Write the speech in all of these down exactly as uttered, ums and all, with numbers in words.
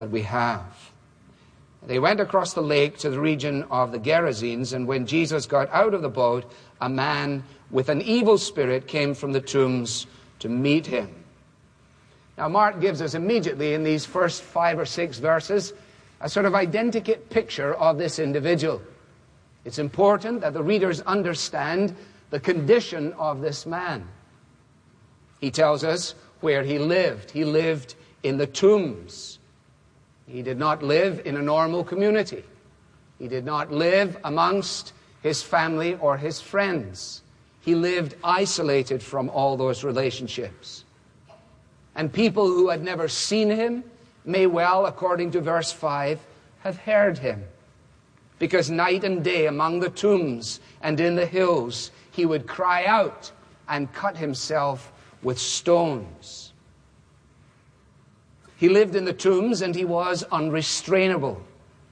that we have. They went across the lake to the region of the Gerasenes, and when Jesus got out of the boat, a man with an evil spirit came from the tombs to meet him. Now, Mark gives us immediately in these first five or six verses a sort of identikit picture of this individual. It's important that the readers understand the condition of this man. He tells us where he lived. He lived in the tombs. He did not live in a normal community. He did not live amongst his family or his friends. He lived isolated from all those relationships. And people who had never seen him may well, according to verse five, have heard him. Because night and day among the tombs and in the hills, he would cry out and cut himself with stones. He lived in the tombs and he was unrestrainable.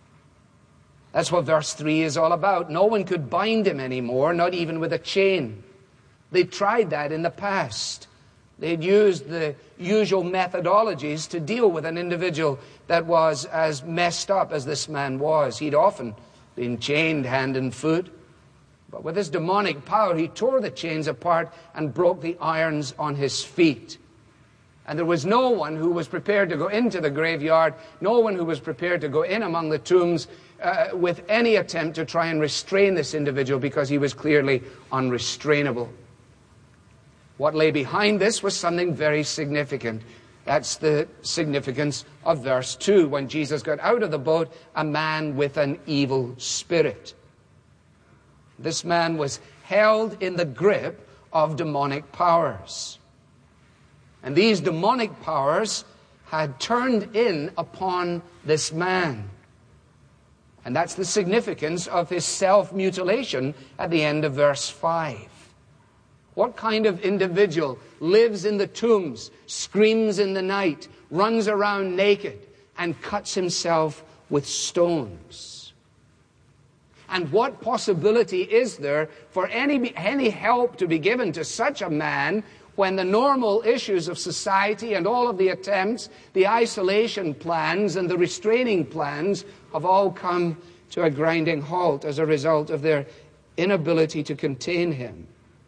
That's what verse three is all about. No one could bind him anymore, not even with a chain. They tried that in the past. They'd used the usual methodologies to deal with an individual that was as messed up as this man was. He'd often been chained hand and foot. But with his demonic power, he tore the chains apart and broke the irons on his feet. And there was no one who was prepared to go into the graveyard, no one who was prepared to go in among the tombs uh, with any attempt to try and restrain this individual, because he was clearly unrestrainable. What lay behind this was something very significant. That's the significance of verse two. When Jesus got out of the boat, a man with an evil spirit. This man was held in the grip of demonic powers. And these demonic powers had turned in upon this man. And that's the significance of his self-mutilation at the end of verse five. What kind of individual lives in the tombs, screams in the night, runs around naked, and cuts himself with stones? And what possibility is there for any, any help to be given to such a man when the normal issues of society and all of the attempts, the isolation plans and the restraining plans have all come to a grinding halt as a result of their inability to contain him?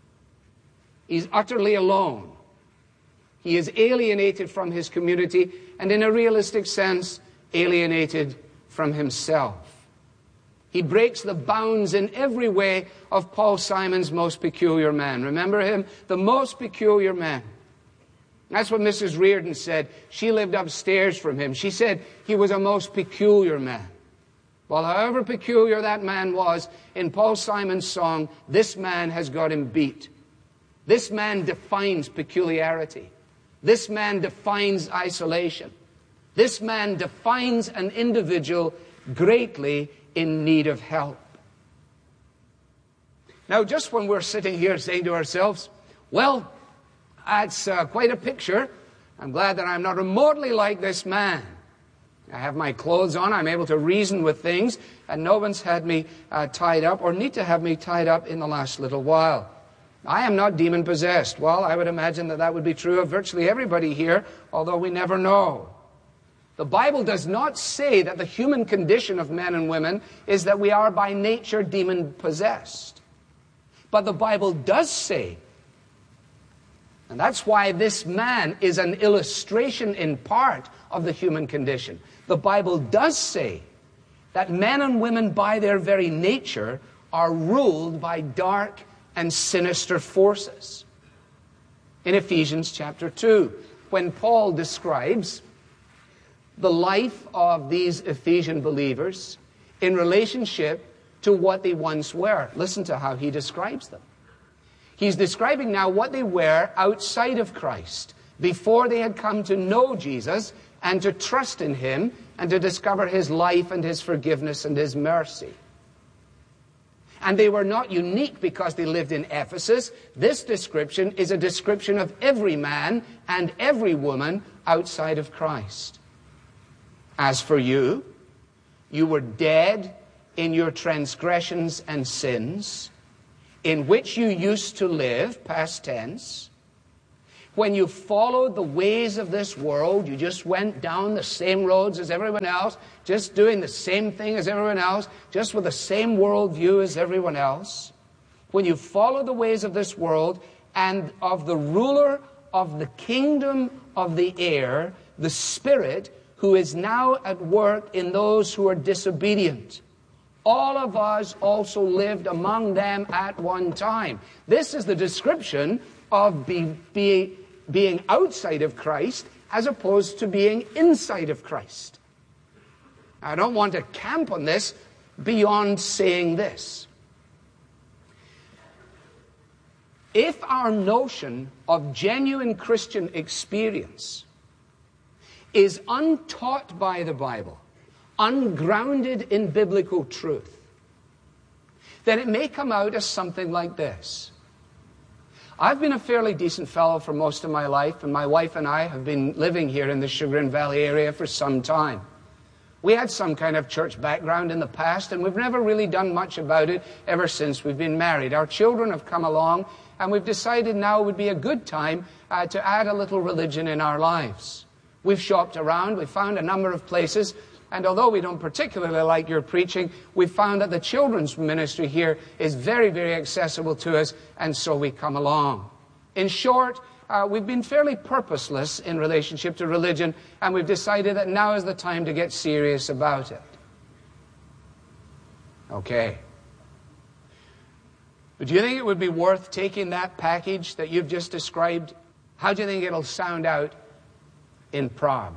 He's utterly alone. He is alienated from his community and, in a realistic sense, alienated from himself. He breaks the bounds in every way of Paul Simon's most peculiar man. Remember him? The most peculiar man. That's what Missus Reardon said. She lived upstairs from him. She said he was a most peculiar man. Well, however peculiar that man was, in Paul Simon's song, this man has got him beat. This man defines peculiarity. This man defines isolation. This man defines an individual greatly in need of help. Now, just when we're sitting here saying to ourselves, well, that's uh, quite a picture. I'm glad that I'm not remotely like this man. I have my clothes on. I'm able to reason with things, and no one's had me uh, tied up or need to have me tied up in the last little while. I am not demon-possessed. Well, I would imagine that that would be true of virtually everybody here, although we never know. The Bible does not say that the human condition of men and women is that we are by nature demon-possessed. But the Bible does say, and that's why this man is an illustration in part of the human condition. The Bible does say that men and women by their very nature are ruled by dark and sinister forces. In Ephesians chapter two, when Paul describes the life of these Ephesian believers in relationship to what they once were, listen to how he describes them. He's describing now what they were outside of Christ, before they had come to know Jesus and to trust in him and to discover his life and his forgiveness and his mercy. And they were not unique because they lived in Ephesus. This description is a description of every man and every woman outside of Christ. As for you, you were dead in your transgressions and sins, in which you used to live, past tense, when you followed the ways of this world, you just went down the same roads as everyone else, just doing the same thing as everyone else, just with the same worldview as everyone else, when you follow the ways of this world and of the ruler of the kingdom of the air, the Spirit, who is now at work in those who are disobedient. All of us also lived among them at one time. This is the description of be, be, being outside of Christ as opposed to being inside of Christ. I don't want to camp on this beyond saying this. If our notion of genuine Christian experience is untaught by the Bible, ungrounded in biblical truth, then it may come out as something like this. I've been a fairly decent fellow for most of my life, and my wife and I have been living here in the Chagrin Valley area for some time. We had some kind of church background in the past, and we've never really done much about it ever since we've been married. Our children have come along, and we've decided now would be a good time uh, to add a little religion in our lives. We've shopped around, we've found a number of places, and although we don't particularly like your preaching, we've found that the children's ministry here is very, very accessible to us, and so we come along. In short, uh, we've been fairly purposeless in relationship to religion, and we've decided that now is the time to get serious about it. Okay. But do you think it would be worth taking that package that you've just described? How do you think it'll sound out in Prague,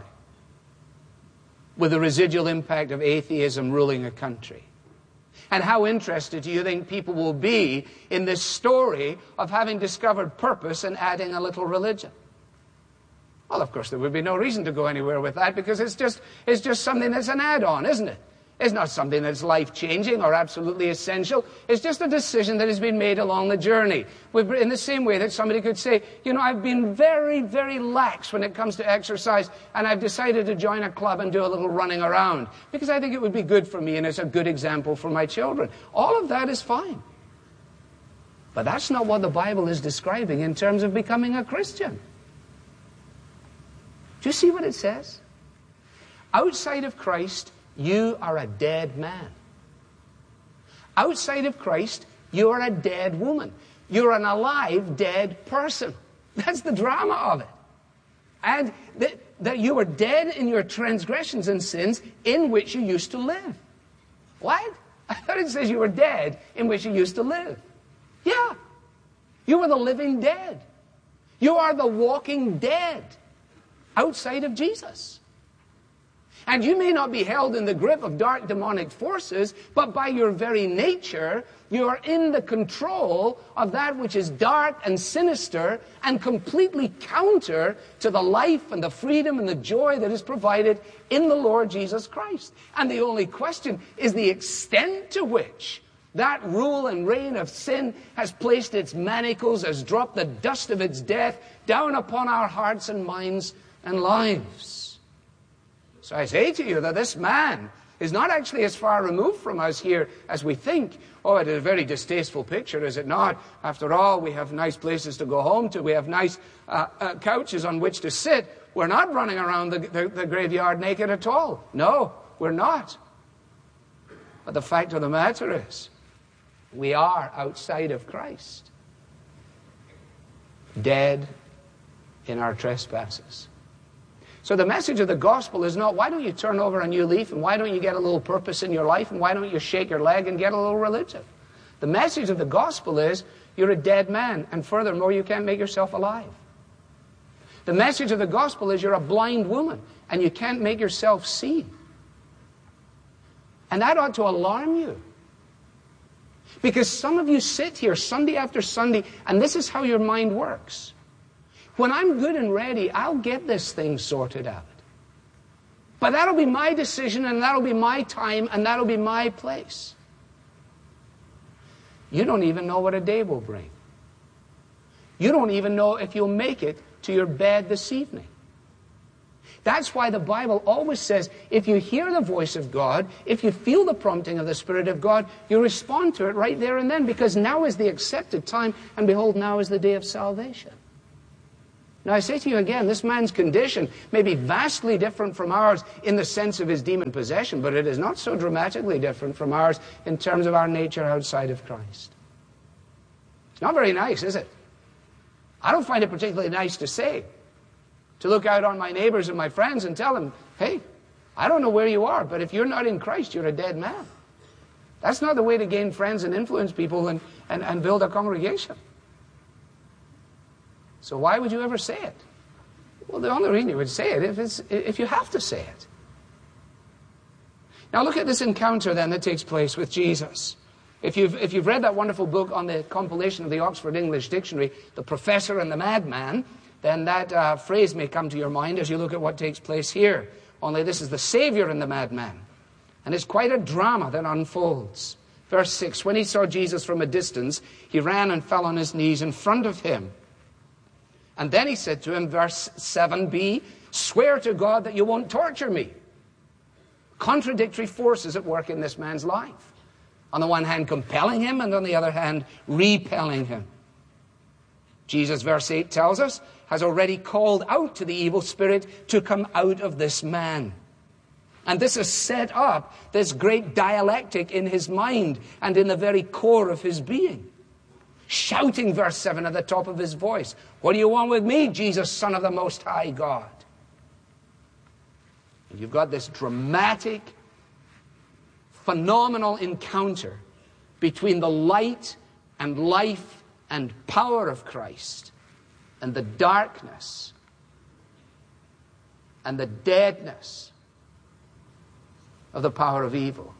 with the residual impact of atheism ruling a country? And how interested do you think people will be in this story of having discovered purpose and adding a little religion? Well, of course, there would be no reason to go anywhere with that, because it's just, it's just something that's an add-on, isn't it? It's not something that's life-changing or absolutely essential. It's just a decision that has been made along the journey. In the same way that somebody could say, you know, I've been very, very lax when it comes to exercise, and I've decided to join a club and do a little running around because I think it would be good for me and it's a good example for my children. All of that is fine. But that's not what the Bible is describing in terms of becoming a Christian. Do you see what it says? Outside of Christ, you are a dead man. Outside of Christ, you are a dead woman. You're an alive, dead person. That's the drama of it. And that, that you are dead in your transgressions and sins in which you used to live. What? I thought it says you were dead in which you used to live. Yeah. You were the living dead. You are the walking dead outside of Jesus. And you may not be held in the grip of dark demonic forces, but by your very nature, you are in the control of that which is dark and sinister and completely counter to the life and the freedom and the joy that is provided in the Lord Jesus Christ. And the only question is the extent to which that rule and reign of sin has placed its manacles, has dropped the dust of its death down upon our hearts and minds and lives. So I say to you that this man is not actually as far removed from us here as we think. Oh, it is a very distasteful picture, is it not? After all, we have nice places to go home to. We have nice uh, uh, couches on which to sit. We're not running around the, the, the graveyard naked at all. No, we're not. But the fact of the matter is, we are outside of Christ, dead in our trespasses. So the message of the gospel is not, why don't you turn over a new leaf, and why don't you get a little purpose in your life, and why don't you shake your leg and get a little religion? The message of the gospel is, you're a dead man, and furthermore, you can't make yourself alive. The message of the gospel is, you're a blind woman, and you can't make yourself see. And that ought to alarm you. Because some of you sit here Sunday after Sunday, and this is how your mind works. When I'm good and ready, I'll get this thing sorted out. But that'll be my decision, and that'll be my time, and that'll be my place. You don't even know what a day will bring. You don't even know if you'll make it to your bed this evening. That's why the Bible always says, if you hear the voice of God, if you feel the prompting of the Spirit of God, you respond to it right there and then, because now is the accepted time, and behold, now is the day of salvation. Now I say to you again, this man's condition may be vastly different from ours in the sense of his demon possession, but it is not so dramatically different from ours in terms of our nature outside of Christ. It's not very nice, is it? I don't find it particularly nice to say, to look out on my neighbors and my friends and tell them, hey, I don't know where you are, but if you're not in Christ, you're a dead man. That's not the way to gain friends and influence people and, and, and build a congregation. So why would you ever say it? Well, the only reason you would say it if, it's, if you have to say it. Now look at this encounter then that takes place with Jesus. If you've, if you've read that wonderful book on the compilation of the Oxford English Dictionary, The Professor and the Madman, then that uh, phrase may come to your mind as you look at what takes place here. Only this is the Savior and the madman. And it's quite a drama that unfolds. Verse six, when he saw Jesus from a distance, he ran and fell on his knees in front of him. And then he said to him, verse seven b, swear to God that you won't torture me. Contradictory forces at work in this man's life. On the one hand, compelling him, and on the other hand, repelling him. Jesus, verse eight tells us, has already called out to the evil spirit to come out of this man. And this has set up this great dialectic in his mind and in the very core of his being. Shouting, verse seven, at the top of his voice, what do you want with me, Jesus, Son of the Most High God? And you've got this dramatic, phenomenal encounter between the light and life and power of Christ and the darkness and the deadness of the power of evil.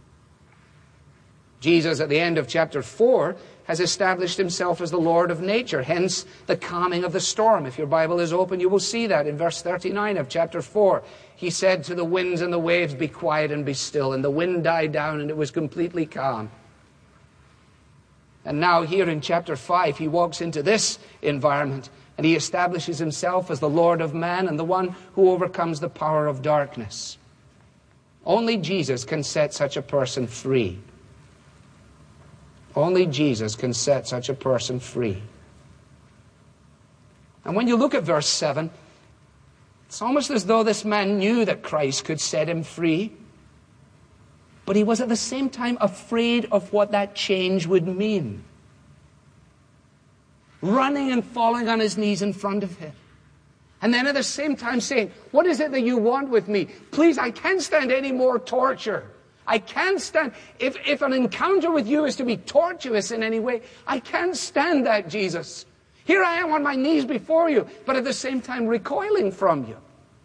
Jesus, at the end of chapter four, has established himself as the Lord of nature, hence the calming of the storm. If your Bible is open, you will see that in verse thirty-nine of chapter four. He said to the winds and the waves, be quiet and be still. And the wind died down and it was completely calm. And now here in chapter five, he walks into this environment and he establishes himself as the Lord of man and the one who overcomes the power of darkness. Only Jesus can set such a person free. Only Jesus can set such a person free. And when you look at verse seven, it's almost as though this man knew that Christ could set him free, but he was at the same time afraid of what that change would mean. Running and falling on his knees in front of him. And then at the same time saying, what is it that you want with me? Please, I can't stand any more torture. I can't stand, if, if an encounter with you is to be tortuous in any way, I can't stand that, Jesus. Here I am on my knees before you, but at the same time recoiling from you.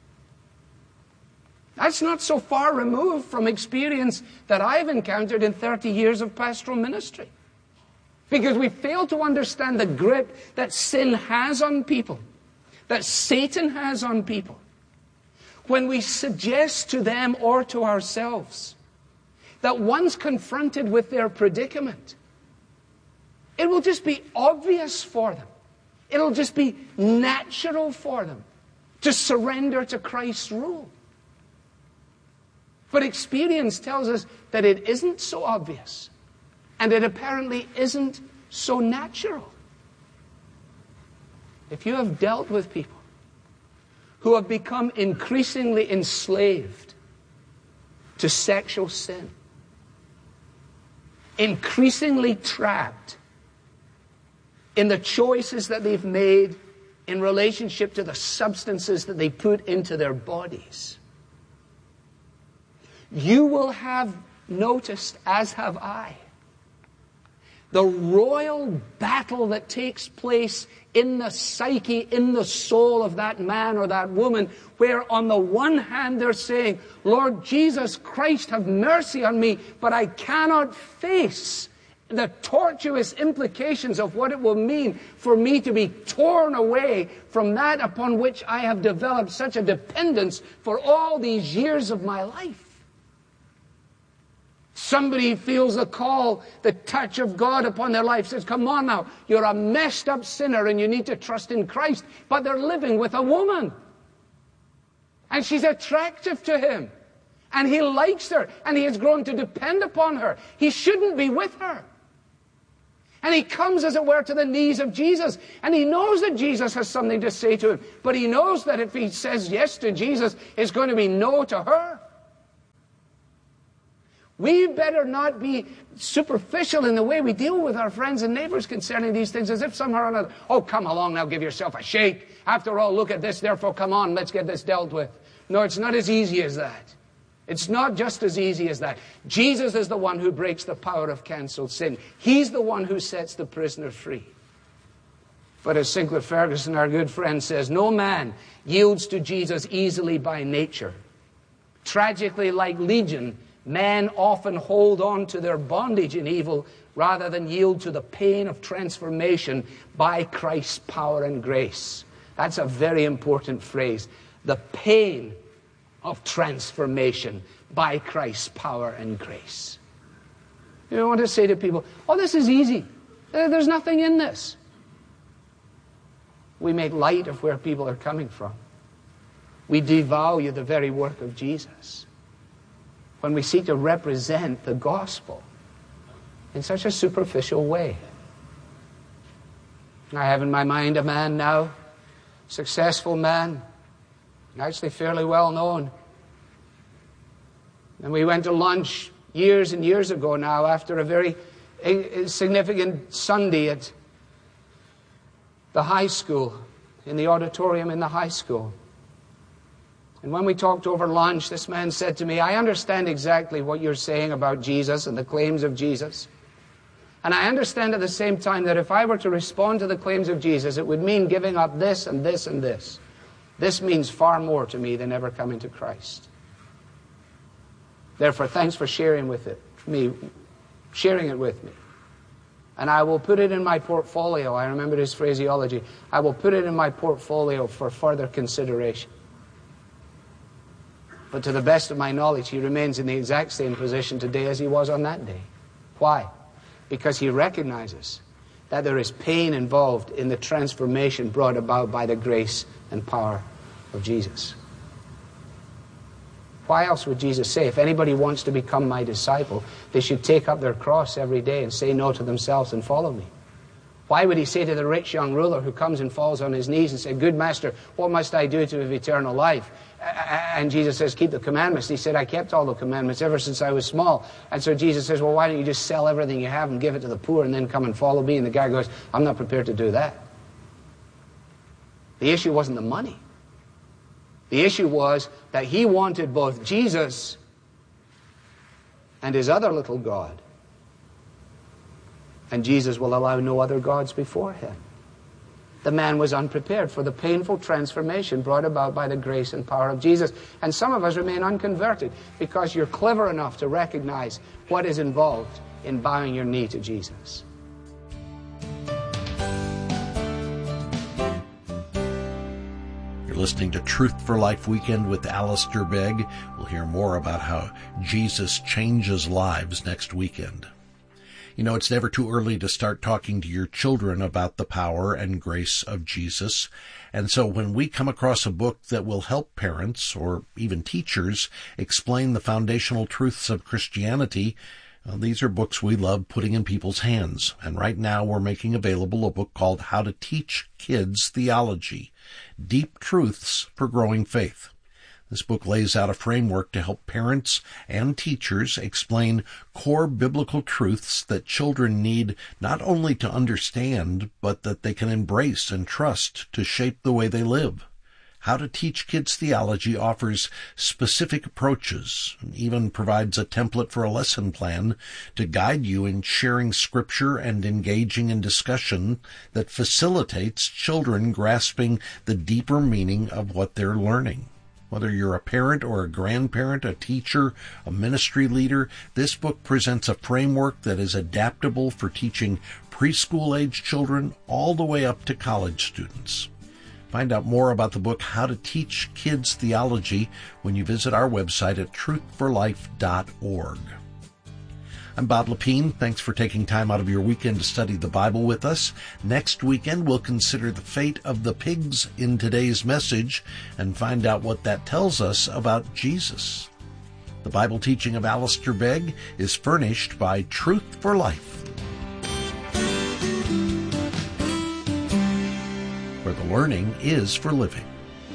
That's not so far removed from experience that I've encountered in thirty years of pastoral ministry. Because we fail to understand the grip that sin has on people, that Satan has on people. When we suggest to them or to ourselves that once confronted with their predicament, it will just be obvious for them. It'll just be natural for them to surrender to Christ's rule. But experience tells us that it isn't so obvious, and it apparently isn't so natural. If you have dealt with people who have become increasingly enslaved to sexual sin, increasingly trapped in the choices that they've made in relationship to the substances that they put into their bodies, you will have noticed, as have I, the royal battle that takes place in the psyche, in the soul of that man or that woman, where on the one hand they're saying, Lord Jesus Christ, have mercy on me, but I cannot face the tortuous implications of what it will mean for me to be torn away from that upon which I have developed such a dependence for all these years of my life. Somebody feels the call, the touch of God upon their life, says, come on now, you're a messed up sinner and you need to trust in Christ. But they're living with a woman. And she's attractive to him. And he likes her. And he has grown to depend upon her. He shouldn't be with her. And he comes, as it were, to the knees of Jesus. And he knows that Jesus has something to say to him. But he knows that if he says yes to Jesus, it's going to be no to her. We better not be superficial in the way we deal with our friends and neighbors concerning these things, as if somehow or another, oh, come along now, give yourself a shake. After all, look at this, therefore come on, let's get this dealt with. No, it's not as easy as that. It's not just as easy as that. Jesus is the one who breaks the power of cancelled sin. He's the one who sets the prisoner free. But as Sinclair Ferguson, our good friend, says, no man yields to Jesus easily by nature. Tragically, like Legion, men often hold on to their bondage in evil rather than yield to the pain of transformation by Christ's power and grace. That's a very important phrase. The pain of transformation by Christ's power and grace. You don't want to say to people, oh, this is easy. There's nothing in this. We make light of where people are coming from. We devalue the very work of Jesus when we seek to represent the gospel in such a superficial way. I have in my mind a man now, successful man, actually fairly well known. And we went to lunch years and years ago now after a very significant Sunday at the high school, in the auditorium in the high school. And when we talked over lunch, this man said to me, I understand exactly what you're saying about Jesus and the claims of Jesus. And I understand at the same time that if I were to respond to the claims of Jesus, it would mean giving up this and this and this. This means far more to me than ever coming to Christ. Therefore, thanks for sharing with it, me, sharing it with me. And I will put it in my portfolio. I remember his phraseology. I will put it in my portfolio for further consideration. But to the best of my knowledge, he remains in the exact same position today as he was on that day. Why? Because he recognizes that there is pain involved in the transformation brought about by the grace and power of Jesus. Why else would Jesus say, if anybody wants to become my disciple, they should take up their cross every day and say no to themselves and follow me? Why would he say to the rich young ruler who comes and falls on his knees and says, good master, what must I do to have eternal life? And Jesus says, keep the commandments. He said, I kept all the commandments ever since I was small. And so Jesus says, well, why don't you just sell everything you have and give it to the poor and then come and follow me? And the guy goes, I'm not prepared to do that. The issue wasn't the money. The issue was that he wanted both Jesus and his other little god. And Jesus will allow no other gods before him. The man was unprepared for the painful transformation brought about by the grace and power of Jesus. And some of us remain unconverted because you're clever enough to recognize what is involved in bowing your knee to Jesus. You're listening to Truth for Life Weekend with Alistair Begg. We'll hear more about how Jesus changes lives next weekend. You know, it's never too early to start talking to your children about the power and grace of Jesus. And so when we come across a book that will help parents or even teachers explain the foundational truths of Christianity, well, these are books we love putting in people's hands. And right now we're making available a book called How to Teach Kids Theology, Deep Truths for Growing Faith. This book lays out a framework to help parents and teachers explain core biblical truths that children need not only to understand, but that they can embrace and trust to shape the way they live. How to Teach Kids Theology offers specific approaches and even provides a template for a lesson plan to guide you in sharing Scripture and engaging in discussion that facilitates children grasping the deeper meaning of what they're learning. Whether you're a parent or a grandparent, a teacher, a ministry leader, this book presents a framework that is adaptable for teaching preschool-age children all the way up to college students. Find out more about the book How to Teach Kids Theology when you visit our website at truth for life dot org. I'm Bob Lepine. Thanks for taking time out of your weekend to study the Bible with us. Next weekend, we'll consider the fate of the pigs in today's message and find out what that tells us about Jesus. The Bible teaching of Alistair Begg is furnished by Truth for Life. learning is for living.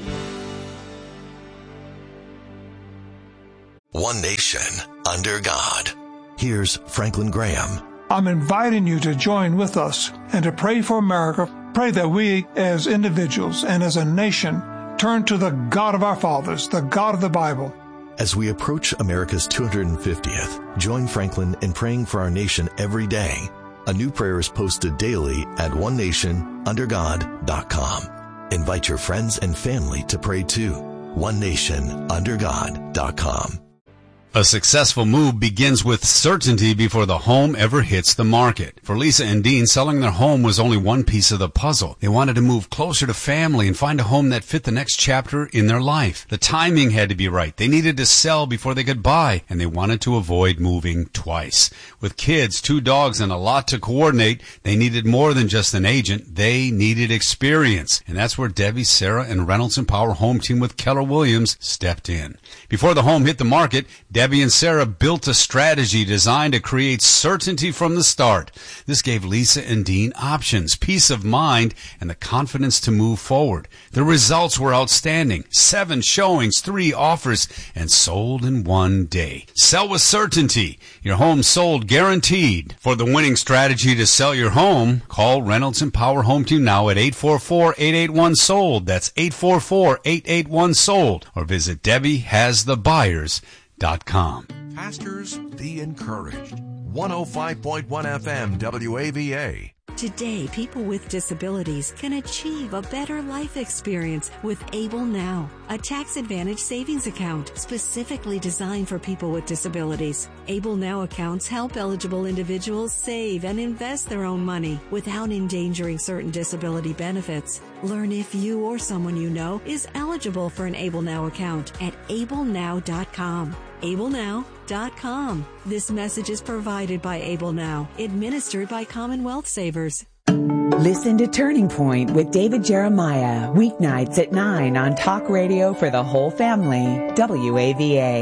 One nation under God. Here's Franklin Graham. I'm inviting you to join with us and to pray for America. Pray that we as individuals and as a nation turn to the God of our fathers, the God of the Bible. As we approach America's two hundred fiftieth, join Franklin in praying for our nation every day. A new prayer is posted daily at one nation under god dot com. Invite your friends and family to pray too. one nation under god dot com. A successful move begins with certainty before the home ever hits the market. For Lisa and Dean, selling their home was only one piece of the puzzle. They wanted to move closer to family and find a home that fit the next chapter in their life. The timing had to be right. They needed to sell before they could buy, and they wanted to avoid moving twice. With kids, two dogs, and a lot to coordinate, they needed more than just an agent. They needed experience. And that's where Debbie, Sarah, and Reynolds and Power Home Team with Keller Williams stepped in. Before the home hit the market, Debbie and Sarah built a strategy designed to create certainty from the start. This gave Lisa and Dean options, peace of mind, and the confidence to move forward. The results were outstanding. Seven showings, three offers, and sold in one day. Sell with certainty. Your home sold guaranteed. For the winning strategy to sell your home, call Reynolds and Power Home Team now at eight four four, eight eight one, sold. That's eight four four, eight eight one, sold. Or visit Debbie Has The Buyers dot com. Pastors, be encouraged. one oh five point one F M W A V A. Today, people with disabilities can achieve a better life experience with Able Now, a tax-advantaged savings account specifically designed for people with disabilities. Able Now accounts help eligible individuals save and invest their own money without endangering certain disability benefits. Learn if you or someone you know is eligible for an Able Now account at able now dot com. able now dot com. This message is provided by Able Now, administered by Commonwealth Savers. Listen to Turning Point with David Jeremiah, weeknights at nine on Talk Radio for the whole family, W A V A.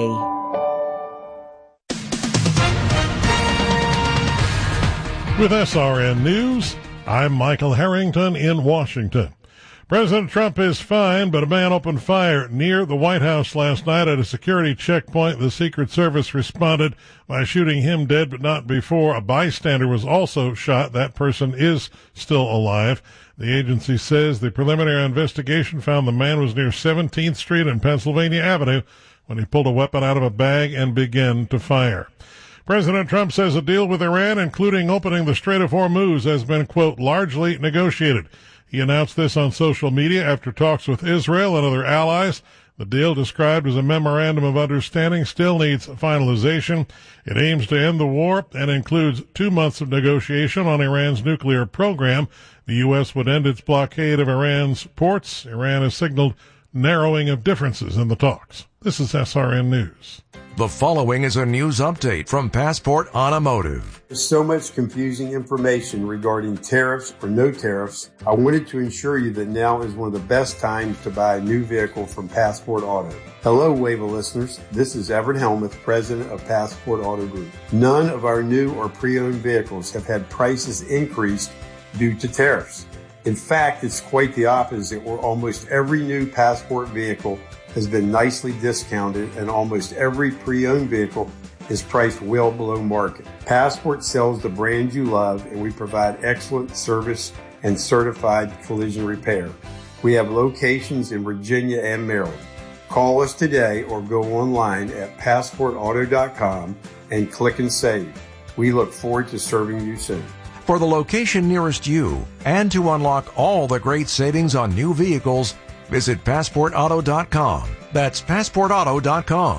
With S R N News, I'm Michael Harrington in Washington. President Trump is fine, but a man opened fire near the White House last night at a security checkpoint. The Secret Service responded by shooting him dead, but not before. A bystander was also shot. That person is still alive. The agency says the preliminary investigation found the man was near seventeenth Street and Pennsylvania Avenue when he pulled a weapon out of a bag and began to fire. President Trump says a deal with Iran, including opening the Strait of Hormuz, has been, quote, largely negotiated. He announced this on social media after talks with Israel and other allies. The deal, described as a memorandum of understanding, still needs finalization. It aims to end the war and includes two months of negotiation on Iran's nuclear program. The U S would end its blockade of Iran's ports. Iran has signaled narrowing of differences in the talks. This is S R N News. The following is a news update from Passport Automotive. There's so much confusing information regarding tariffs or no tariffs. I wanted to ensure you that now is one of the best times to buy a new vehicle from Passport Auto. Hello, WAVA listeners. This is Everett Helmuth, president of Passport Auto Group. None of our new or pre-owned vehicles have had prices increased due to tariffs. In fact, it's quite the opposite, where almost every new Passport vehicle has been nicely discounted and almost every pre-owned vehicle is priced well below market. Passport sells the brand you love, and we provide excellent service and certified collision repair. We have locations in Virginia and Maryland. Call us today or go online at passport auto dot com and click and save. We look forward to serving you soon. For the location nearest you and to unlock all the great savings on new vehicles, visit passport auto dot com. That's passport auto dot com.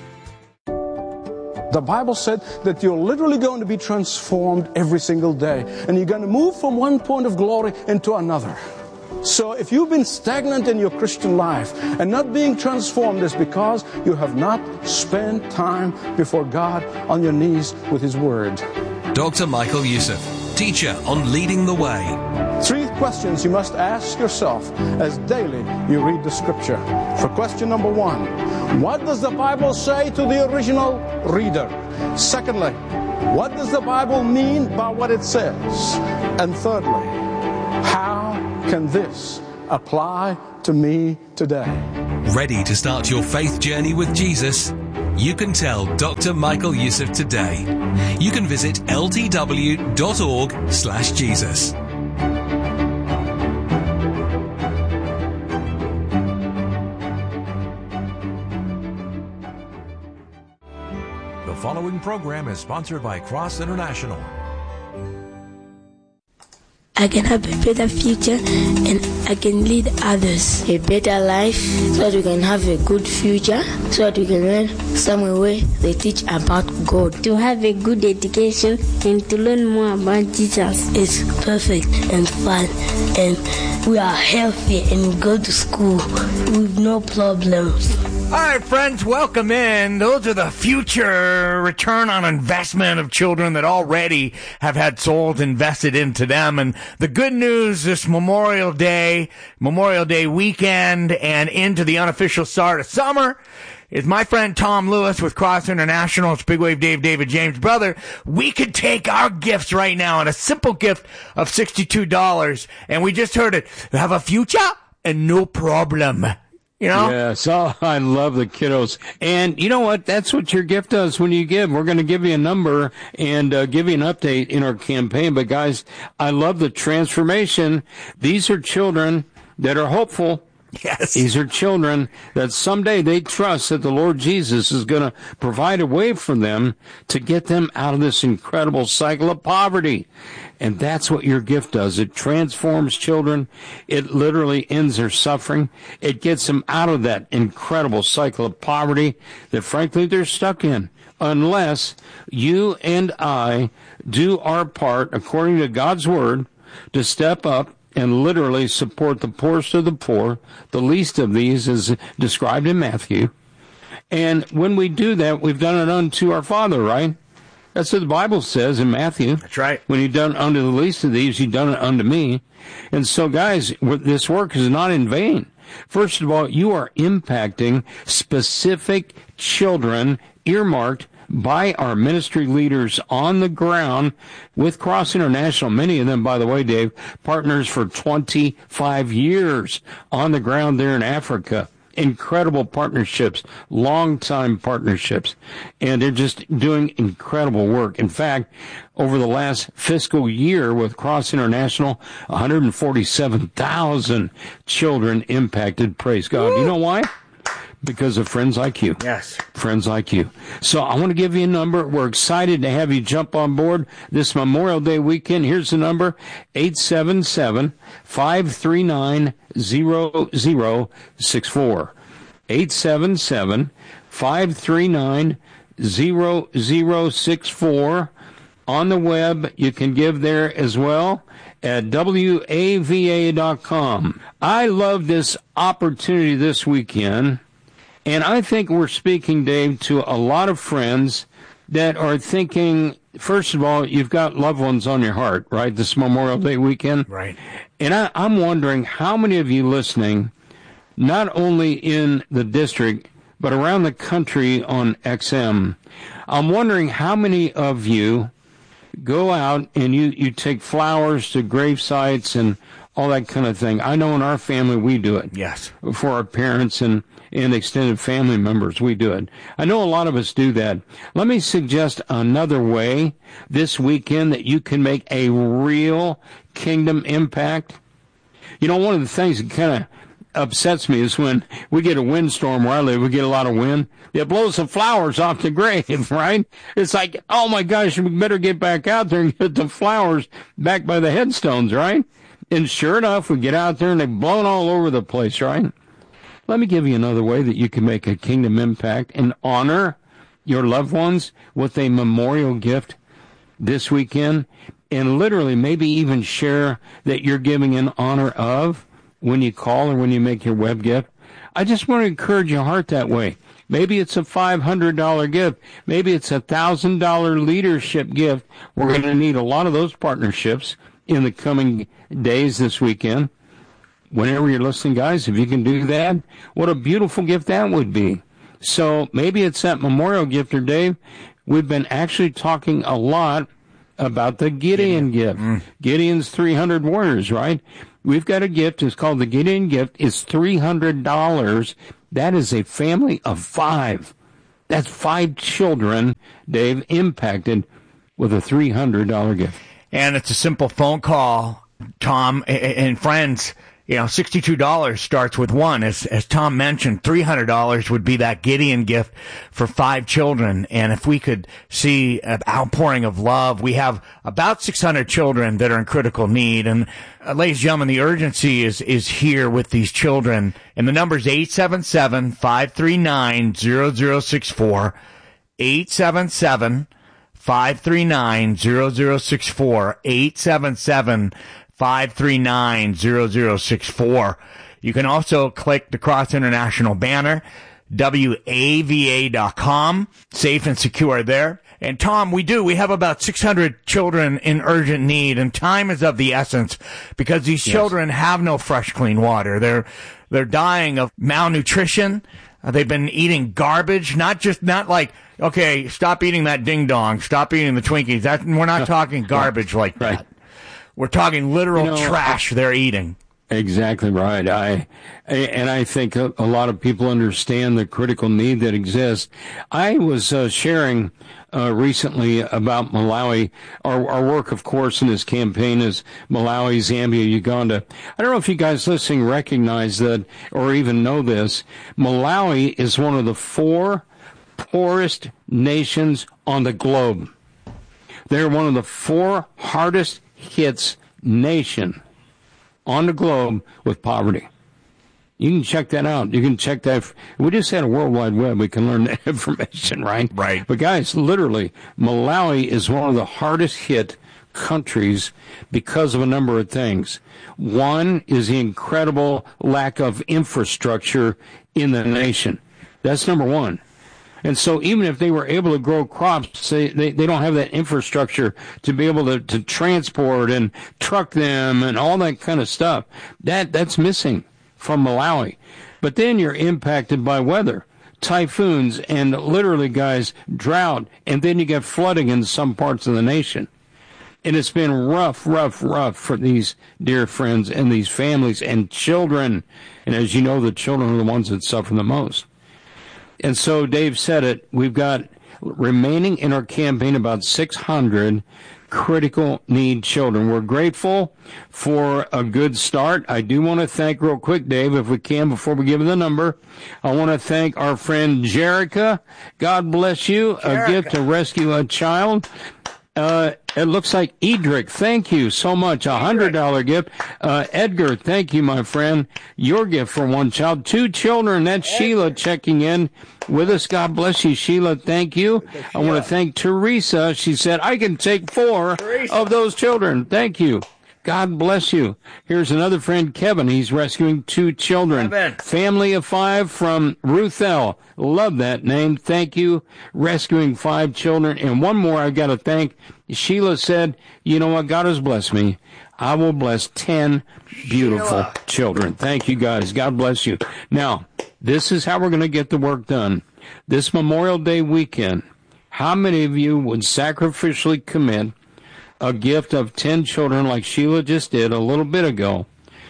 The Bible said that you're literally going to be transformed every single day, and you're going to move from one point of glory into another. So if you've been stagnant in your Christian life and not being transformed, it's because you have not spent time before God on your knees with His Word. Doctor Michael Youssef, teacher on Leading the Way. Three questions you must ask yourself as daily you read the Scripture. For question number one, what does the Bible say to the original reader? Secondly, what does the Bible mean by what it says? And thirdly, how can this apply to me today. Ready to start your faith journey with Jesus? You can tell Doctor Michael Youssef today. You can visit l t w dot org slash Jesus. The following program is sponsored by Cross International. I can have a better future and I can lead others a better life so that we can have a good future, so that we can learn somewhere where they teach about God. To have a good education and to learn more about Jesus. It's perfect and fun, and we are healthy and go to school with no problems. All right, friends, welcome in. Those are the future return on investment of children that already have had souls invested into them. And the good news this Memorial Day, Memorial Day weekend, and into the unofficial start of summer is my friend Tom Lewis with Cross International. It's Big Wave Dave, David James. Brother, we could take our gifts right now and a simple gift of sixty-two dollars, and we just heard it. Have a future and no problem. You know? Yes. Oh, I love the kiddos. And you know what? That's what your gift does when you give. We're going to give you a number and uh, give you an update in our campaign. But guys, I love the transformation. These are children that are hopeful. Yes. These are children that someday they trust that the Lord Jesus is going to provide a way for them to get them out of this incredible cycle of poverty. And that's what your gift does. It transforms children. It literally ends their suffering. It gets them out of that incredible cycle of poverty that, frankly, they're stuck in. Unless you and I do our part, according to God's Word, to step up and literally support the poorest of the poor, the least of these is described in Matthew. And when we do that, we've done it unto our Father, right? That's what the Bible says in Matthew. That's right. When you've done unto the least of these, you've done it unto me. And so, guys, this work is not in vain. First of all, you are impacting specific children earmarked by our ministry leaders on the ground with Cross International. Many of them, by the way, Dave, partners for twenty-five years on the ground there in Africa. Incredible partnerships, long-time partnerships, and they're just doing incredible work. In fact, over the last fiscal year with Cross International, one hundred forty-seven thousand children impacted. Praise God. Woo! You know why? Because of friends like you. Yes. Friends like you. So I want to give you a number. We're excited to have you jump on board this Memorial Day weekend. Here's the number, eight seven seven, five three nine, zero zero six four. eight seven seven, five three nine, zero zero six four. On the web, you can give there as well at W A V A dot com. I love this opportunity this weekend. And I think we're speaking, Dave, to a lot of friends that are thinking, first of all, you've got loved ones on your heart, right, this Memorial Day weekend? Right. And I, I'm wondering how many of you listening, not only in the district, but around the country on X M, I'm wondering how many of you go out and you, you take flowers to grave sites and all that kind of thing. I know in our family we do it. Yes. For our parents and and extended family members, we do it. I know a lot of us do that. Let me suggest another way this weekend that you can make a real kingdom impact. You know, one of the things that kind of upsets me is when we get a windstorm where I live, we get a lot of wind. It blows the flowers off the grave, right? It's like, oh my gosh, we better get back out there and get the flowers back by the headstones, right? And sure enough, we get out there and they've blown all over the place, right? Let me give you another way that you can make a kingdom impact and honor your loved ones with a memorial gift this weekend, and literally maybe even share that you're giving in honor of when you call or when you make your web gift. I just want to encourage your heart that way. Maybe it's a five hundred dollars gift. Maybe it's a one thousand dollars leadership gift. We're going to need a lot of those partnerships in the coming days this weekend. Whenever you're listening, guys, if you can do that, what a beautiful gift that would be. So maybe it's that memorial gift, or Dave, we've been actually talking a lot about the Gideon, Gideon. gift. Mm. Gideon's three hundred warriors, right? We've got a gift. It's called the Gideon Gift. It's three hundred dollars. That is a family of five. That's five children, Dave, impacted with a three hundred dollars gift. And it's a simple phone call, Tom, and friends. You know, sixty-two dollars starts with one. As as Tom mentioned, three hundred dollars would be that Gideon gift for five children. And if we could see an outpouring of love, we have about six hundred children that are in critical need. And uh, ladies and gentlemen, the urgency is, is here with these children. And the number is eight seven seven, five three nine, zero zero six four. eight seven seven, five three nine, zero zero six four. eight seven seven, five three nine, zero zero six four. You can also click the Cross International banner, W A V A dot com, safe and secure there. And Tom, we do, we have about six hundred children in urgent need, and time is of the essence because these yes. children have no fresh, clean water. They're, they're dying of malnutrition. Uh, they've been eating garbage, not just, not like, okay, stop eating that ding dong, stop eating the Twinkies. That, we're not talking garbage like that. Right. We're talking literal you know, trash they're eating. Exactly right. I and I think a, a lot of people understand the critical need that exists. I was uh, sharing uh, recently about Malawi. Our, our work, of course, in this campaign is Malawi, Zambia, Uganda. I don't know if you guys listening recognize that or even know this. Malawi is one of the four poorest nations on the globe. They're one of the four hardest hits nation on the globe with poverty. You can check that out. You can check that. We just had a World Wide Web. We can learn that information, right? Right. But guys, literally, Malawi is one of the hardest hit countries because of a number of things. One is the incredible lack of infrastructure in the nation. That's number one. And so even if they were able to grow crops, they, they, they don't have that infrastructure to be able to, to transport and truck them and all that kind of stuff. That that's missing from Malawi. But then you're impacted by weather, typhoons, and literally, guys, drought. And then you get flooding in some parts of the nation. And it's been rough, rough, rough for these dear friends and these families and children. And as you know, the children are the ones that suffer the most. And so Dave said it, we've got remaining in our campaign about six hundred critical need children. We're grateful for a good start. I do want to thank real quick, Dave, if we can, before we give the number, I want to thank our friend Jerica. God bless you. Jerica. A gift to rescue a child. Uh, it looks like Edric, thank you so much. A one hundred dollars gift. Uh, Edgar, thank you, my friend. Your gift for one child. Two children. That's Edgar. Sheila checking in with us. God bless you, Sheila. Thank you. I want to thank Teresa. She said, I can take four Teresa. Of those children. Thank you. God bless you. Here's another friend, Kevin. He's rescuing two children. Kevin. Family of five from Ruthell. Love that name. Thank you. Rescuing five children. And one more I've got to thank. Sheila said, you know what? God has blessed me. I will bless ten beautiful Sheila. Children. Thank you, guys. God bless you. Now, this is how we're going to get the work done. This Memorial Day weekend, how many of you would sacrificially commit a gift of ten children like Sheila just did a little bit ago,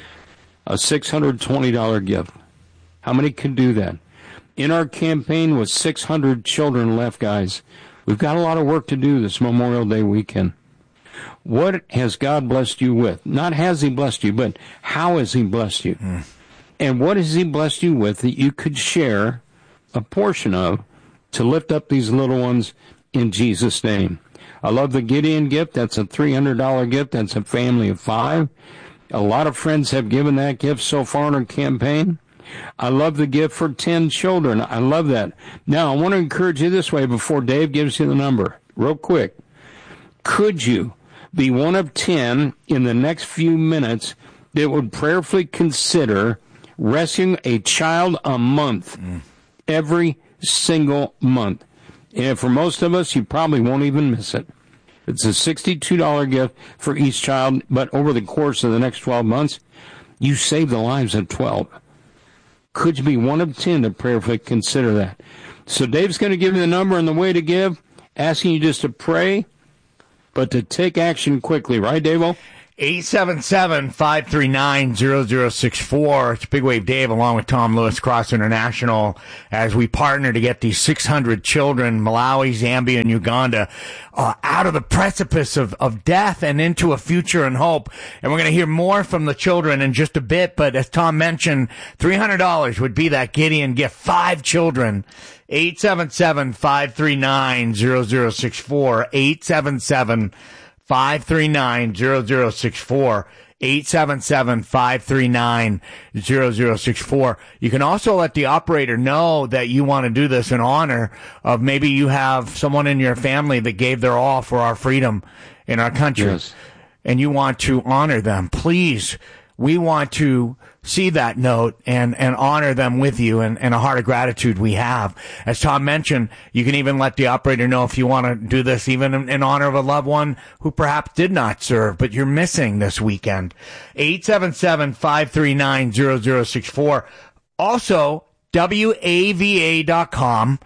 a six hundred twenty dollars gift? How many could do that? In our campaign with six hundred children left, guys, we've got a lot of work to do this Memorial Day weekend. What has God blessed you with? Not has he blessed you, but how has he blessed you? Mm. And what has he blessed you with that you could share a portion of to lift up these little ones in Jesus' name? I love the Gideon gift. That's a three hundred dollars gift. That's a family of five. A lot of friends have given that gift so far in our campaign. I love the gift for ten children. I love that. Now, I want to encourage you this way before Dave gives you the number. Real quick. Could you be one of ten in the next few minutes that would prayerfully consider rescuing a child a month, mm. every single month? And for most of us, you probably won't even miss it. It's a sixty-two dollars gift for each child, but over the course of the next twelve months, you save the lives of twelve. Could you be one of ten to prayerfully consider that? So Dave's going to give you the number and the way to give, asking you just to pray, but to take action quickly. Right, Dave-O? eight seven seven, five three nine, zero zero six four. It's Big Wave Dave along with Tom Lewis, Cross International, as we partner to get these six hundred children, Malawi, Zambia, and Uganda, uh, out of the precipice of, of death and into a future and hope. And we're going to hear more from the children in just a bit. But as Tom mentioned, three hundred dollars would be that Gideon gift. Five children. eight seven seven, five three nine, zero zero six four. eight seven seven, five three nine, zero zero six four. eight seven seven, five three nine, zero zero six four. You can also let the operator know that you want to do this in honor of maybe you have someone in your family that gave their all for our freedom in our country. Yes. And you want to honor them. Please, we want to see that note and, and honor them with you and, and a heart of gratitude we have. As Tom mentioned, you can even let the operator know if you want to do this even in, in honor of a loved one who perhaps did not serve, but you're missing this weekend. eight seven seven, five three nine, zero zero six four. Also, W A V A dot com.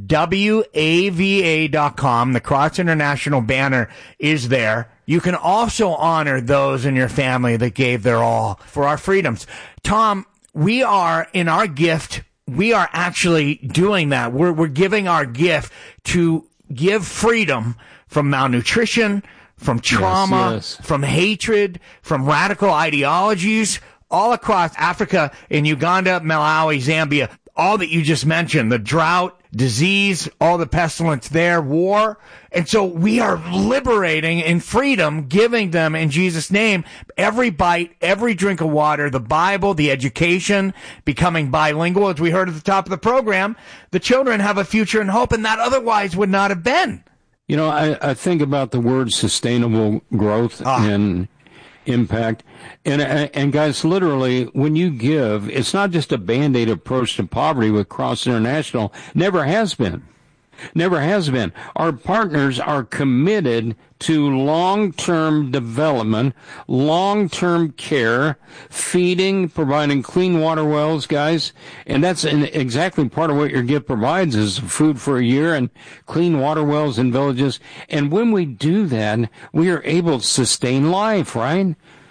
W A V A dot com. The Cross International banner is there. You can also honor those in your family that gave their all for our freedoms. Tom, we are in our gift. We are actually doing that. We're, we're giving our gift to give freedom from malnutrition, from trauma, yes, yes. from hatred, from radical ideologies all across Africa, in Uganda, Malawi, Zambia. All that you just mentioned, the drought, disease, all the pestilence there, war. And so we are liberating in freedom, giving them in Jesus' name every bite, every drink of water, the Bible, the education, becoming bilingual. As we heard at the top of the program, the children have a future and hope, and that otherwise would not have been. You know, I, I think about the word sustainable growth ah. and impact. And, and guys, literally, when you give, it's not just a Band-Aid approach to poverty with Cross International. Never has been. Never has been. Our partners are committed to long-term development, long-term care, feeding, providing clean water wells, guys. And that's an, exactly part of what your gift provides is food for a year and clean water wells in villages. And when we do that, we are able to sustain life, right?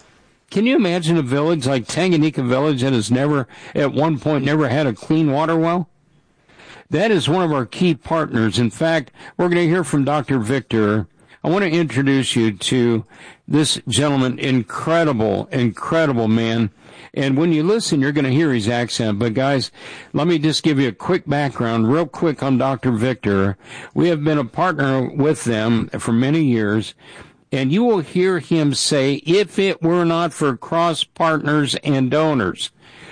Can you imagine a village like Tanganyika Village that has never, at one point, never had a clean water well? That is one of our key partners. In fact, we're going to hear from Doctor Victor. I want to introduce you to this gentleman, incredible, incredible man. And when you listen, you're going to hear his accent. But guys, let me just give you a quick background, real quick on Doctor Victor. We have been a partner with them for many years. And you will hear him say, if it were not for cross partners and donors,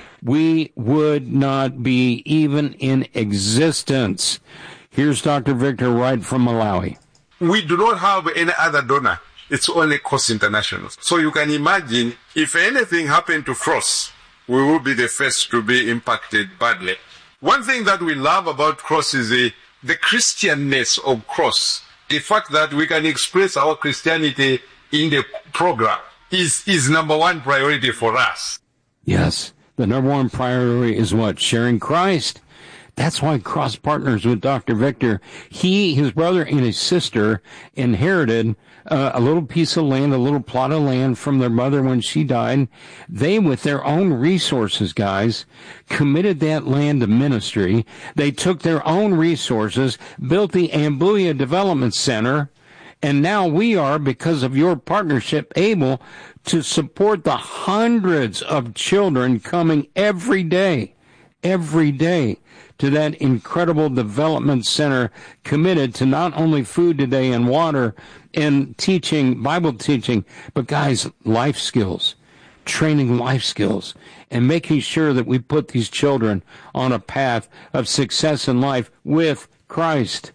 we would not be even in existence. Here's Doctor Victor right from Malawi. We do not have any other donor. It's only Cross International. So you can imagine if anything happened to Cross, we will be the first to be impacted badly. One thing that we love about Cross is the, the Christianness of Cross. The fact that we can express our Christianity in the program is, is number one priority for us. Yes. The number one priority is what? Sharing Christ. That's why Cross partners with Doctor Victor. He, his brother, and his sister inherited uh, a little piece of land, a little plot of land from their mother when she died. They, with their own resources, guys, committed that land to ministry. They took their own resources, built the Ambuya Development Center, and now we are, because of your partnership, able to support the hundreds of children coming every day, every day to that incredible development center committed to not only food today and water and teaching, Bible teaching, but guys, life skills, training life skills, and making sure that we put these children on a path of success in life with Christ.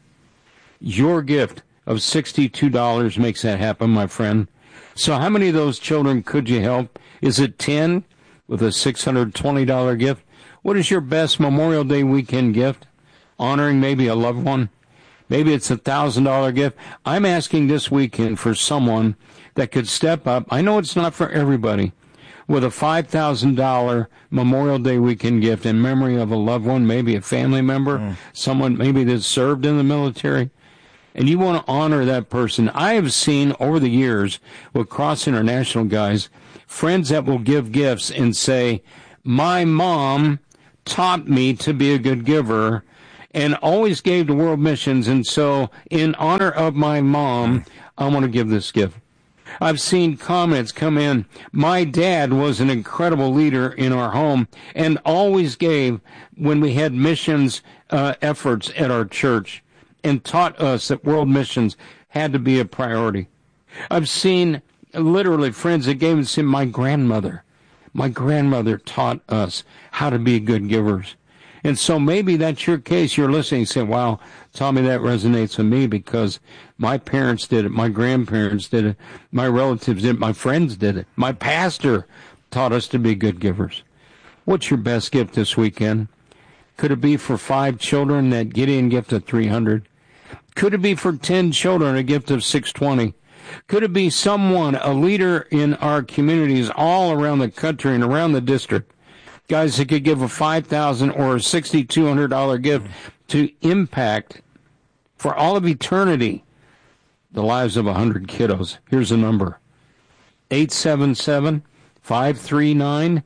Your gift of sixty-two dollars makes that happen, my friend. So how many of those children could you help? Is it ten with a six hundred twenty dollars gift? What is your best Memorial Day weekend gift? Honoring maybe a loved one? Maybe it's a one thousand dollars gift. I'm asking this weekend for someone that could step up. I know it's not for everybody. With a five thousand dollars Memorial Day weekend gift in memory of a loved one, maybe a family member, mm. someone maybe that served in the military. and you want to honor that person. I have seen over the years with Cross International guys, friends that will give gifts and say, my mom taught me to be a good giver and always gave to World Missions, and so in honor of my mom, I want to give this gift. I've seen comments come in, my dad was an incredible leader in our home and always gave when we had missions uh, efforts at our church and taught us that World Missions had to be a priority. I've seen literally friends that gave and said, my grandmother, my grandmother taught us how to be good givers. And so maybe that's your case. You're listening and saying, wow, Tommy, that resonates with me because my parents did it, my grandparents did it, my relatives did it, my friends did it. My pastor taught us to be good givers. What's your best gift this weekend? Could it be for five children, that Gideon gift of three hundred? Could it be for ten children, a gift of six twenty? Could it be someone, a leader in our communities all around the country and around the district, guys that could give a five thousand dollars or a six thousand two hundred dollars gift to impact for all of eternity the lives of one hundred kiddos? Here's the number, eight seven seven, five three nine,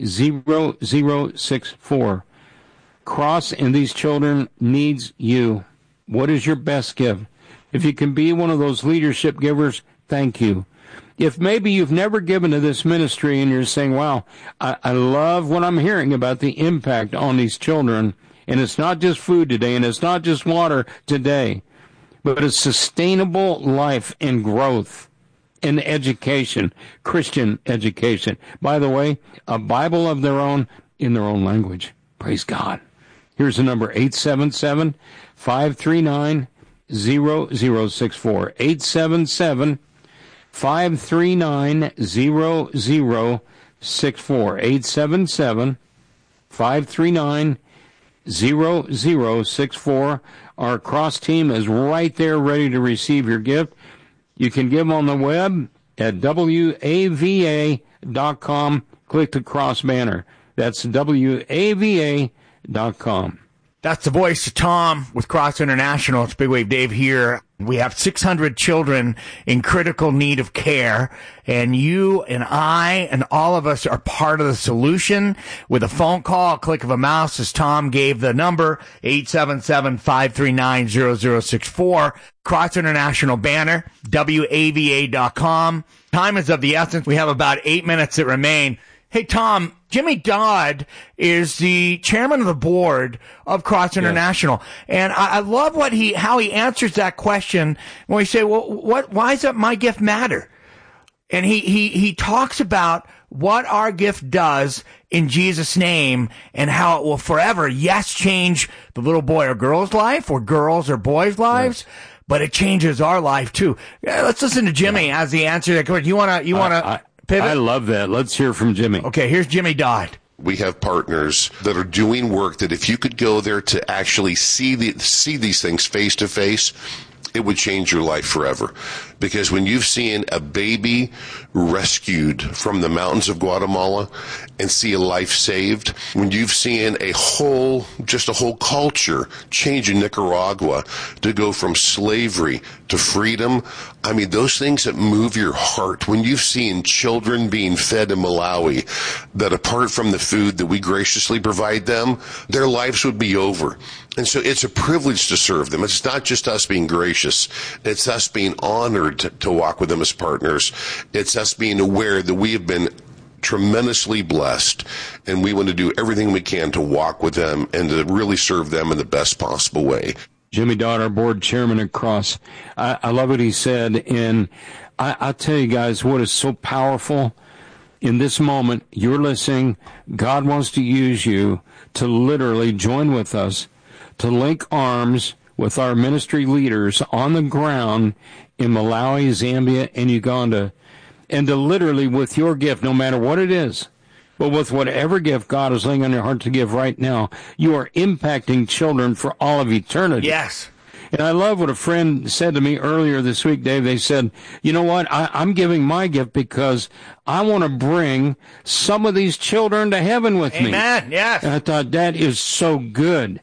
zero zero six four. Cross and these children needs you. What is your best gift? If you can be one of those leadership givers, thank you. If maybe you've never given to this ministry and you're saying, wow, I, I love what I'm hearing about the impact on these children, and it's not just food today, and it's not just water today, but it's sustainable life and growth and education, Christian education. By the way, a Bible of their own in their own language. Praise God. Here's the number, eight seven seven, five three nine, zero zero six four. eight seven seven, five three nine, zero zero six four. eight seven seven, five three nine, zero zero six four. Our Cross team is right there ready to receive your gift. You can give on the web at W A V A dot com. Click the Cross banner. That's W A V A dot com. That's the voice of Tom with Cross International. It's Big Wave Dave here. We have six hundred children in critical need of care, and you and I and all of us are part of the solution with a phone call, a click of a mouse, as Tom gave the number, eight seven seven, five three nine, zero zero six four. Cross International banner, W A V A dot com. Time is of the essence. We have about eight minutes that remain. Hey, Tom, Jimmy Dodd is the chairman of the board of Cross International. Yes. And I, I love what he, how he answers that question when we say, well, what, why does my gift matter? And he, he, he talks about what our gift does in Jesus' name and how it will forever, yes, change the little boy or girl's life or girls or boys' lives. Yes. But it changes our life too. Yeah, let's listen to Jimmy yeah. as he answers that question. You want to, you want to, pivot? I love that. Let's hear from Jimmy. Okay, here's Jimmy Dodd. We have partners that are doing work that if you could go there to actually see the see these things face to face, it would change your life forever. Because when you've seen a baby rescued from the mountains of Guatemala and see a life saved, when you've seen a whole, just a whole culture change in Nicaragua to go from slavery to freedom, I mean, those things that move your heart. When you've seen children being fed in Malawi, that apart from the food that we graciously provide them, their lives would be over. And so it's a privilege to serve them. It's not just us being gracious. It's us being honored to, to walk with them as partners. It's us being aware that we have been tremendously blessed, and we want to do everything we can to walk with them and to really serve them in the best possible way. Jimmy Dodd, our board chairman at Cross. I, I love what he said, and I, I'll tell you guys what is so powerful. In this moment, you're listening. God wants to use you to literally join with us, to link arms with our ministry leaders on the ground in Malawi, Zambia, and Uganda, and to literally, with your gift, no matter what it is, but with whatever gift God is laying on your heart to give right now, you are impacting children for all of eternity. Yes. And I love what a friend said to me earlier this week, Dave. They said, you know what, I, I'm giving my gift because I want to bring some of these children to heaven with Amen. me. Amen, yes. And I thought, that is so good.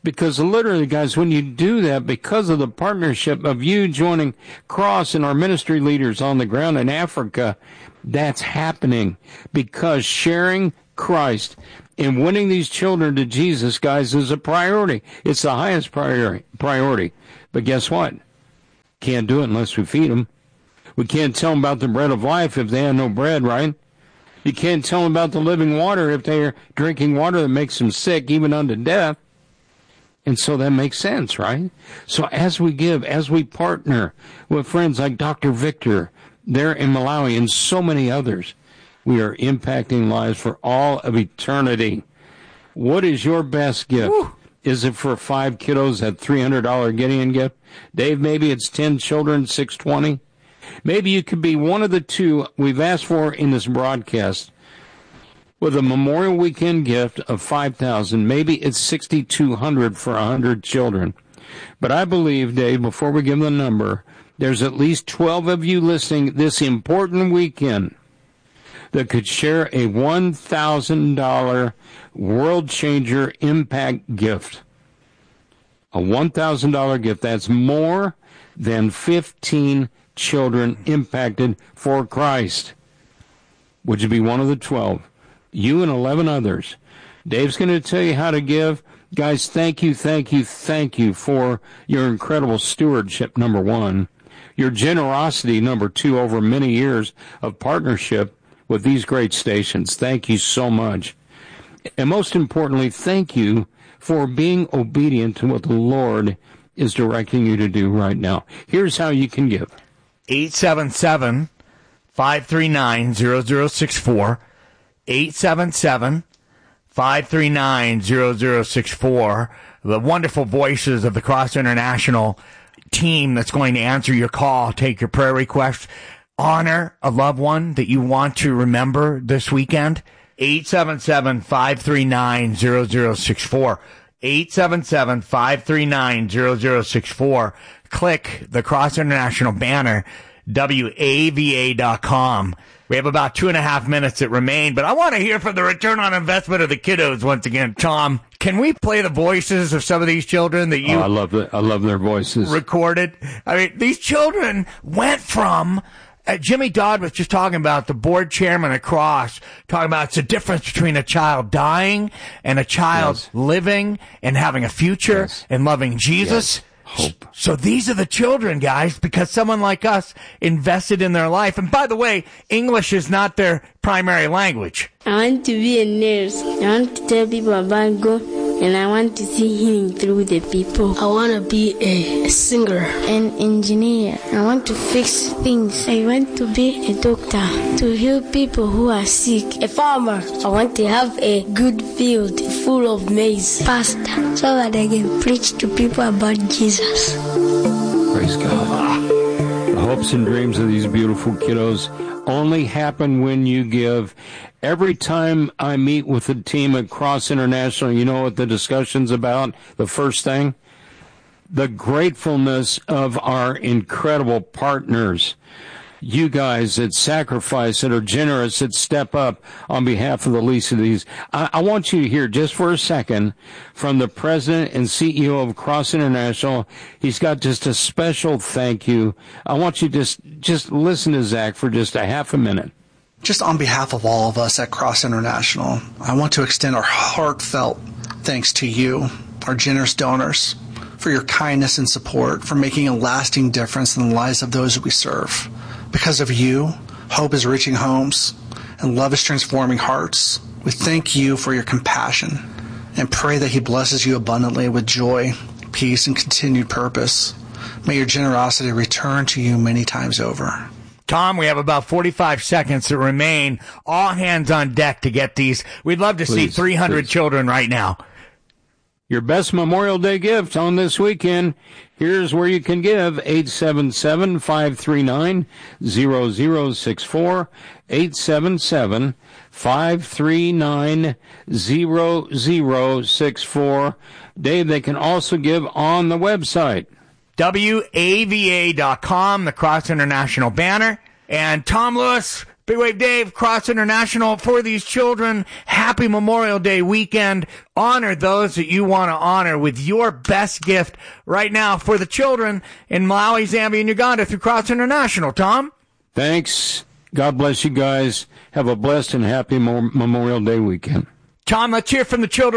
Because literally, guys, when you do that, because of the partnership of you joining Cross and our ministry leaders on the ground in Africa, that's happening. Because sharing Christ and winning these children to Jesus, guys, is a priority. It's the highest priority. priority. But guess what? Can't do it unless we feed them. We can't tell them about the bread of life if they have no bread, right? You can't tell them about the living water if they're drinking water that makes them sick, even unto death. And so that makes sense, right? So as we give, as we partner with friends like Doctor Victor there in Malawi and so many others, we are impacting lives for all of eternity. What is your best gift? Woo. Is it for five kiddos that three hundred dollars Gideon gift? Dave, maybe it's ten children, six hundred twenty dollars. Maybe you could be one of the two we've asked for in this broadcast with a Memorial Weekend gift of five thousand dollars. Maybe it's six thousand two hundred dollars for one hundred children. But I believe, Dave, before we give the number, there's at least twelve of you listening this important weekend that could share a one thousand dollars World Changer Impact gift. A one thousand dollars gift. That's more than fifteen children impacted for Christ. Would you be one of the twelve? You and eleven others. Dave's going to tell you how to give. Guys, thank you, thank you, thank you for your incredible stewardship, number one. Your generosity, number two, over many years of partnership with these great stations. Thank you so much. And most importantly, thank you for being obedient to what the Lord is directing you to do right now. Here's how you can give. eight seven seven, five three nine, zero zero six four. eight seven seven, five three nine, zero zero six four. The wonderful voices of the Cross International team that's going to answer your call, take your prayer request, honor a loved one that you want to remember this weekend. eight seven seven, five three nine, zero zero six four. eight seven seven, five three nine, zero zero six four. Click the Cross International banner, W A V A dot com. We have about two and a half minutes that remain, but I want to hear from the return on investment of the kiddos once again. Tom, can we play the voices of some of these children that you... Oh, I love the, I love their voices. ...recorded? I mean, these children went from... Uh, Jimmy Dodd was just talking about the board chairman of Cross, talking about it's the difference between a child dying and a child yes. living and having a future yes. and loving Jesus. Yes. Hope. So these are the children, guys, because someone like us invested in their life. And by the way, English is not their primary language. I want to be a nurse. I want to tell people about God, and I want to see healing through the people. I want to be a singer, an engineer. I want to fix things. I want to be a doctor, to heal people who are sick. A farmer. I want to have a good field full of maize. Pastor, so that I can preach to people about Jesus. Praise God. The hopes and dreams of these beautiful kiddos only happen when you give. Every time I meet with the team at Cross International, you know what the discussion's about? The first thing? The gratefulness of our incredible partners. You guys that sacrifice, that are generous, that step up on behalf of the least of these. I, I want you to hear just for a second from the president and C E O of Cross International. He's got just a special thank you. I want you to just, just listen to Zach for just a half a minute. Just on behalf of all of us at Cross International, I want to extend our heartfelt thanks to you, our generous donors, for your kindness and support, for making a lasting difference in the lives of those that we serve. Because of you, hope is reaching homes and love is transforming hearts. We thank you for your compassion and pray that He blesses you abundantly with joy, peace, and continued purpose. May your generosity return to you many times over. Tom, we have about forty-five seconds that remain. All hands on deck to get these. We'd love to please, see three hundred please. Children right now. Your best Memorial Day gift on this weekend. Here's where you can give. eight seven seven, five three nine, zero zero six four. eight seven seven, five three nine, zero zero six four. Dave, they can also give on the website. W A V A dot com, the Cross International banner. And Tom Lewis, Big Wave Dave, Cross International, for these children. Happy Memorial Day weekend. Honor those that you want to honor with your best gift right now for the children in Malawi, Zambia, and Uganda through Cross International. Tom? Thanks. God bless you guys. Have a blessed and happy Memorial Day weekend. Tom, let's hear from the children.